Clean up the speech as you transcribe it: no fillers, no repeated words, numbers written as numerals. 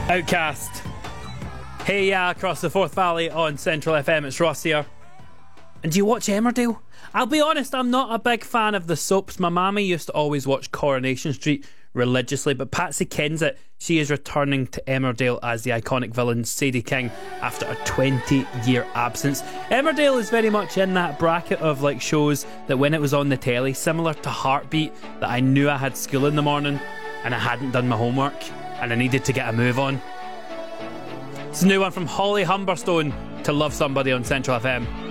Outcast. Hey ya, across the Forth Valley on Central FM, it's Ross here. And do you watch Emmerdale? I'll be honest, I'm not a big fan of the soaps. My mammy used to always watch Coronation Street religiously, but Patsy Kensit, she is returning to Emmerdale as the iconic villain Sadie King after a 20-year absence. Emmerdale is very much in that bracket of like shows that when it was on the telly, similar to Heartbeat, that I knew I had school in the morning and I hadn't done my homework and I needed to get a move on. It's a new one from Holly Humberstone to Love Somebody on Central FM.